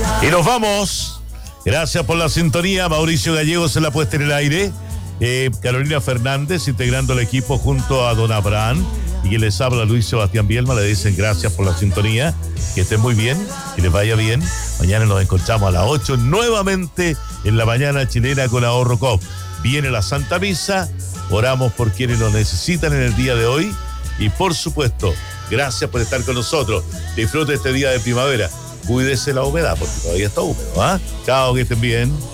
Y nos vamos. Gracias por la sintonía. Mauricio Gallegos en la puesta en el aire. Carolina Fernández integrando el equipo junto a don Abraham. Y quien les habla, Luis Sebastián Bielma, le dicen gracias por la sintonía. Que estén muy bien, que les vaya bien. Mañana nos encontramos a las 8 nuevamente en la mañana chilena con Ahorro Coop. Viene la Santa Misa. Oramos por quienes lo necesitan en el día de hoy. Y por supuesto, gracias por estar con nosotros. Disfrute este día de primavera. Cuídese la humedad porque todavía está húmedo, ¿ah? Chao, que estén bien.